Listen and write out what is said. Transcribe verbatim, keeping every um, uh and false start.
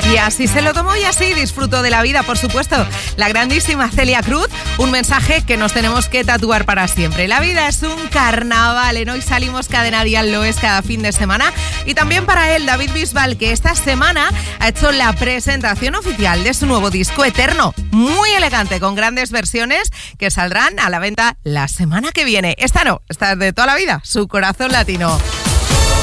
Y así se lo tomó y así disfrutó de la vida, por supuesto. La grandísima Celia Cruz, un mensaje que nos tenemos que tatuar para siempre. La vida es un carnaval, en Hoy Salimos Cadena Dial lo es cada fin de semana. Y también para él, David Bisbal, que esta semana ha hecho la presentación oficial de su nuevo disco Eterno. Muy elegante, con grandes versiones que saldrán a la venta la semana que viene. Esta no, esta es de toda la vida, Su Corazón Latino.